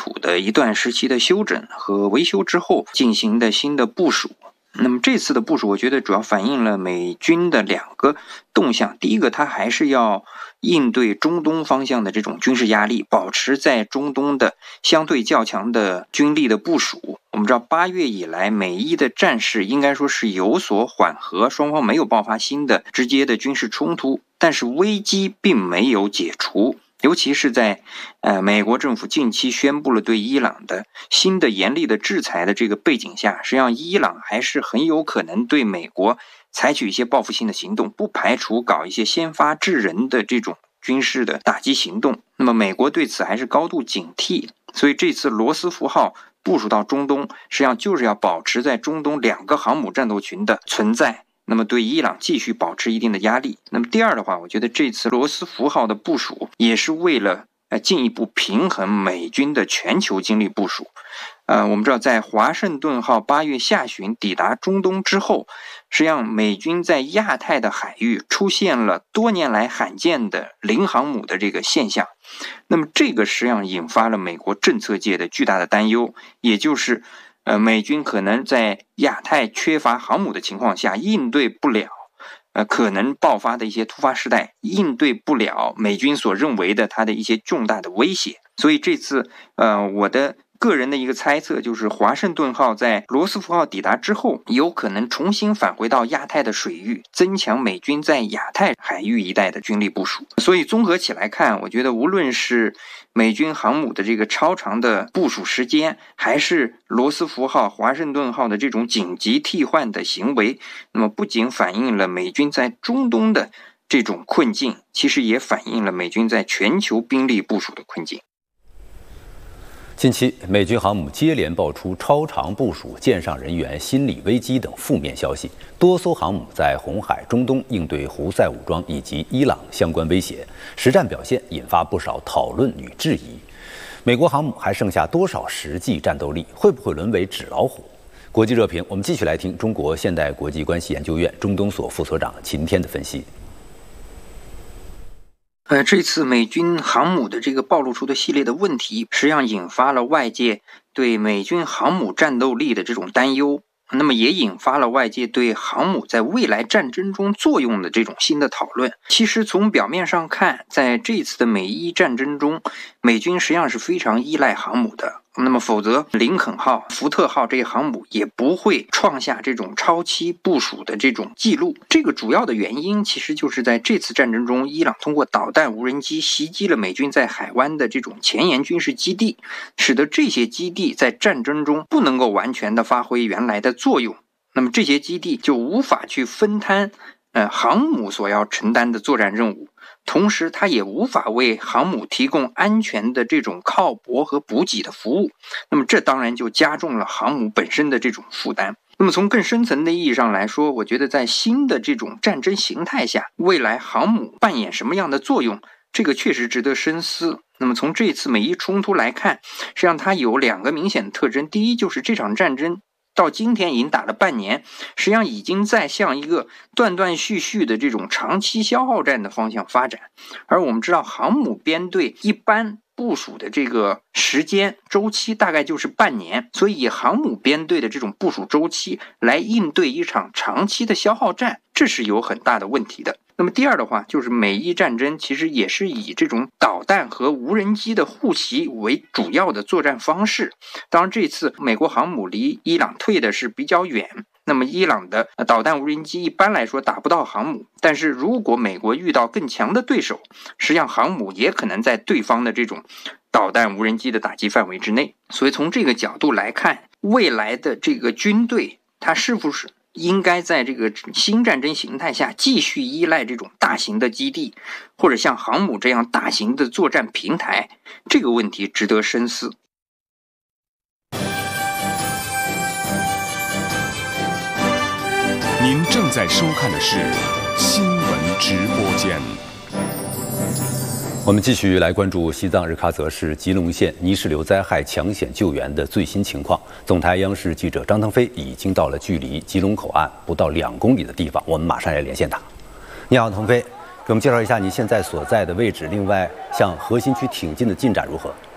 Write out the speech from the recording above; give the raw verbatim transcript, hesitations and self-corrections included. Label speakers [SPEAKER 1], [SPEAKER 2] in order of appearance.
[SPEAKER 1] 土的一段时期的休整和维修之后进行的新的部署。那么这次的部署，我觉得主要反映了美军的两个动向。第一个，它还是要应对中东方向的这种军事压力，保持在中东的相对较强的军力的部署。我们知道八月以来，美伊的战事应该说是有所缓和，双方没有爆发新的直接的军事冲突，但是危机并没有解除。尤其是在呃美国政府近期宣布了对伊朗的新的严厉的制裁的这个背景下，实际上伊朗还是很有可能对美国采取一些报复性的行动，不排除搞一些先发制人的这种军事的打击行动。那么美国对此还是高度警惕，所以这次罗斯福号部署到中东，实际上就是要保持在中东两个航母战斗群的存在，那么对伊朗继续保持一定的压力。那么第二的话，我觉得这次罗斯福号的部署也是为了呃进一步平衡美军的全球军力部署。呃，我们知道在华盛顿号八月下旬抵达中东之后，实际上美军在亚太的海域出现了多年来罕见的零航母的这个现象。那么这个实际上引发了美国政策界的巨大的担忧，也就是呃，美军可能在亚太缺乏航母的情况下，应对不了呃可能爆发的一些突发事态，应对不了美军所认为的它的一些重大的威胁。所以这次呃，我的个人的一个猜测就是，华盛顿号在罗斯福号抵达之后，有可能重新返回到亚太的水域，增强美军在亚太海域一带的军力部署。所以综合起来看，我觉得无论是美军航母的这个超长的部署时间，还是罗斯福号、华盛顿号的这种紧急替换的行为，那么不仅反映了美军在中东的这种困境，其实也反映了美军在全球兵力部署的困境。
[SPEAKER 2] 近期，美军航母接连爆出超长部署、舰上人员心理危机等负面消息，多艘航母在红海、中东应对胡塞武装以及伊朗相关威胁，实战表现引发不少讨论与质疑。美国航母还剩下多少实际战斗力？会不会沦为纸老虎？国际热评，我们继续来听中国现代国际关系研究院中东所副所长秦天的分析。
[SPEAKER 1] 呃，这次美军航母的这个暴露出的系列的问题，实际上引发了外界对美军航母战斗力的这种担忧，那么也引发了外界对航母在未来战争中作用的这种新的讨论。其实从表面上看，在这次的美伊战争中，美军实际上是非常依赖航母的。那么否则林肯号、福特号这些航母也不会创下这种超期部署的这种记录。这个主要的原因其实就是在这次战争中，伊朗通过导弹无人机袭击了美军在海湾的这种前沿军事基地，使得这些基地在战争中不能够完全的发挥原来的作用。那么这些基地就无法去分摊呃航母所要承担的作战任务，同时它也无法为航母提供安全的这种靠泊和补给的服务，那么这当然就加重了航母本身的这种负担。那么从更深层的意义上来说，我觉得在新的这种战争形态下，未来航母扮演什么样的作用，这个确实值得深思。那么从这次美伊冲突来看，实际上它有两个明显的特征。第一，就是这场战争到今天已经打了半年，实际上已经在向一个断断续续的这种长期消耗战的方向发展。而我们知道航母编队一般部署的这个时间周期大概就是半年，所以以航母编队的这种部署周期来应对一场长期的消耗战，这是有很大的问题的。那么第二的话，就是美伊战争其实也是以这种导弹和无人机的互袭为主要的作战方式。当然这次美国航母离伊朗退的是比较远，那么伊朗的导弹无人机一般来说打不到航母，但是如果美国遇到更强的对手，实际上航母也可能在对方的这种导弹无人机的打击范围之内。所以从这个角度来看，未来的这个军队它是不是应该在这个新战争形态下继续依赖这种大型的基地，或者像航母这样大型的作战平台，这个问题值得深思。
[SPEAKER 3] 您正在收看的是新闻直播间。
[SPEAKER 2] 我们继续来关注西藏日喀则市吉隆县泥石流灾害抢险救援的最新情况。总台央视记者张腾飞已经到了距离吉隆口岸不到两公里的地方，我们马上来连线他。你好，腾飞，给我们介绍一下你现在所在的位置。另外，向核心区挺进的进展如何？